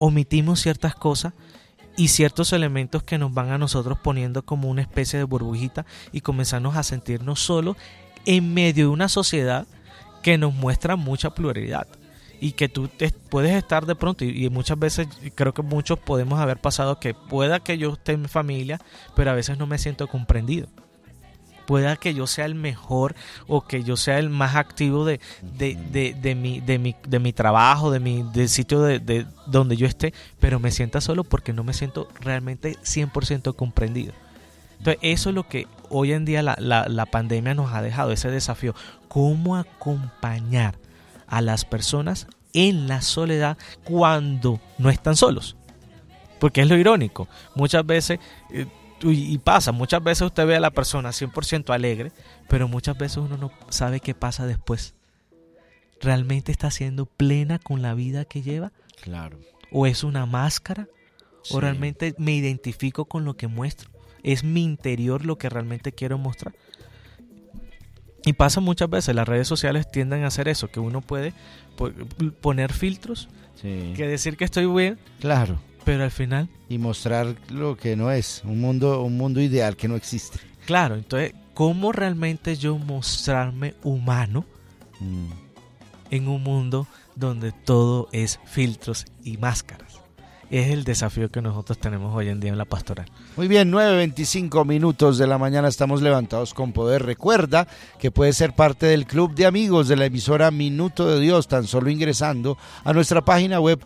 omitimos ciertas cosas y ciertos elementos que nos van a nosotros poniendo como una especie de burbujita y comenzamos a sentirnos solos en medio de una sociedad que nos muestra mucha pluralidad y que tú puedes estar de pronto y muchas veces creo que muchos podemos haber pasado que pueda que yo esté en mi familia, pero a veces no me siento comprendido. Pueda que yo sea el mejor o que yo sea el más activo de mi trabajo, del sitio de donde yo esté, pero me sienta solo porque no me siento realmente 100% comprendido. Entonces eso es lo que hoy en día la pandemia nos ha dejado, ese desafío. ¿Cómo acompañar a las personas en la soledad cuando no están solos? Porque es lo irónico. Muchas veces... muchas veces usted ve a la persona 100% alegre, pero muchas veces uno no sabe qué pasa después. ¿Realmente está siendo plena con la vida que lleva? Claro. ¿O es una máscara? Sí. ¿O realmente me identifico con lo que muestro? ¿Es mi interior lo que realmente quiero mostrar? Y pasa muchas veces, las redes sociales tienden a hacer eso, que uno puede poner filtros, Sí. que decir que estoy bien, Claro. pero al final... Y mostrar lo que no es, un mundo ideal que no existe. Claro, entonces, ¿cómo realmente yo mostrarme humano en un mundo donde todo es filtros y máscaras? Es el desafío que nosotros tenemos hoy en día en la pastoral. Muy bien, 9:25 de la mañana, estamos levantados con poder. Recuerda que puedes ser parte del club de amigos de la emisora Minuto de Dios, tan solo ingresando a nuestra página web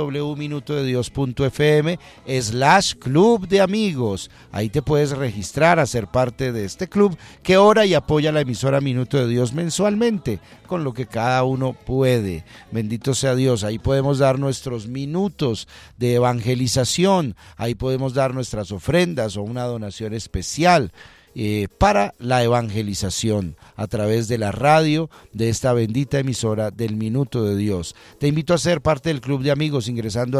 www.minutodedios.fm/club de amigos. Ahí te puedes registrar a ser parte de este club que ora y apoya la emisora Minuto de Dios mensualmente, con lo que cada uno puede. Bendito sea Dios, ahí podemos dar nuestros minutos de evangelización, ahí podemos dar nuestras ofrendas o una donación especial para la evangelización a través de la radio de esta bendita emisora del Minuto de Dios. Te invito a ser parte del club de amigos ingresando a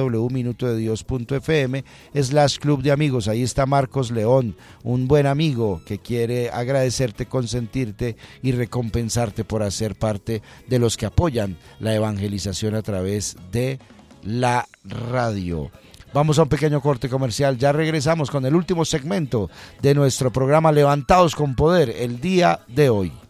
www.minutodedios.fm/club de amigos. Ahí está Marcos León, un buen amigo que quiere agradecerte, consentirte y recompensarte por hacer parte de los que apoyan la evangelización a través de la radio. Vamos a un pequeño corte comercial, ya regresamos con el último segmento de nuestro programa Levantados con Poder el día de hoy.